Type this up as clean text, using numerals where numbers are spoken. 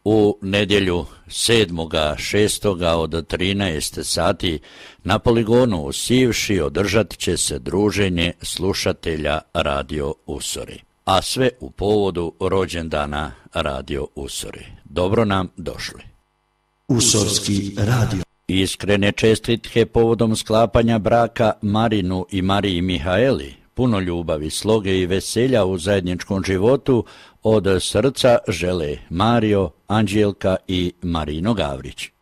U nedjelju 7.6. od 13 sati na poligonu u Sivši održat će se druženje slušatelja Radio Usori, a sve u povodu rođendana Radio Usori. Dobro nam došli. Usorski radio. Iskrene čestitke povodom sklapanja braka Marinu i Mariji Mihaeli, puno ljubavi, sloge i veselja u zajedničkom životu od srca žele Mario, Anđelka i Marino Gavrić.